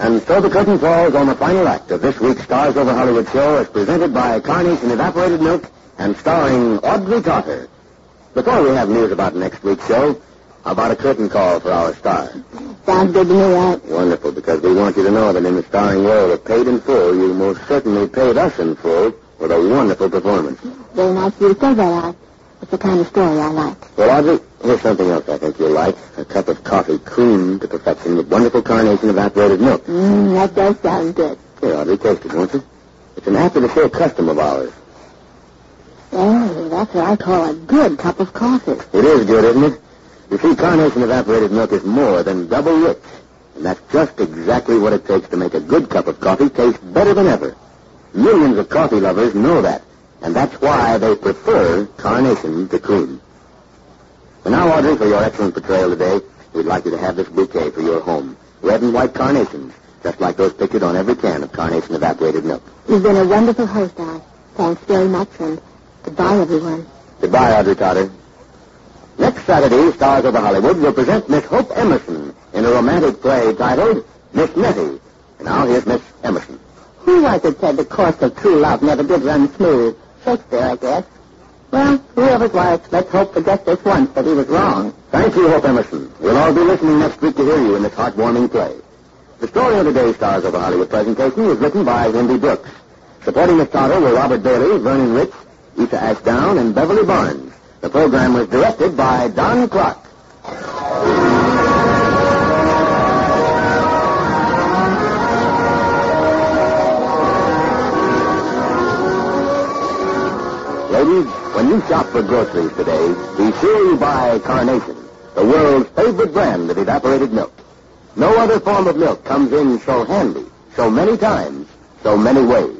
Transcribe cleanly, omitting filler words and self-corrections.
And so the curtain falls on the final act of this week's Stars Over Hollywood show as presented by Carnation Evaporated Milk and starring Audrey Totter. Before we have news about next week's show, how about a curtain call for our star? Sounds good to me, Art. Wonderful, because we want you to know that in the starring role of Paid in Full, you most certainly paid us in full with a wonderful performance. Very nice of you to say that, Art. It's the kind of story I like. Well, Audrey, here's something else I think you'll like. A cup of coffee creamed to perfection with wonderful Carnation Evaporated Milk. That does sound good. Here, Audrey, taste it, won't you? It's an after-the-show custom of ours. Oh, that's what I call a good cup of coffee. It is good, isn't it? You see, Carnation Evaporated Milk is more than double rich. And that's just exactly what it takes to make a good cup of coffee taste better than ever. Millions of coffee lovers know that. And that's why they prefer Carnation to cream. And now, Audrey, for your excellent portrayal today, we'd like you to have this bouquet for your home. Red and white carnations, just like those pictured on every can of Carnation Evaporated Milk. You've been a wonderful host, Art. Thanks very much, and goodbye, everyone. Goodbye, Audrey Totter. Next Saturday, Stars Over Hollywood will present Miss Hope Emerson in a romantic play titled Miss Nettie. And now here's Miss Emerson. Who was it said the course of true love never did run smooth? Shakespeare, I guess. Well, whoever it was, let's hope for just this once that he was wrong. Thank you, Hope Emerson. We'll all be listening next week to hear you in this heartwarming play. The story of today's Stars Over Hollywood presentation was written by Wendy Brooks. Supporting Miss Totter were Robert Bailey, Vernon Rich, Issa Ashdown, and Beverly Barnes. The program was directed by Don Clark. Ladies, when you shop for groceries today, be sure you buy Carnation, the world's favorite brand of evaporated milk. No other form of milk comes in so handy, so many times, so many ways.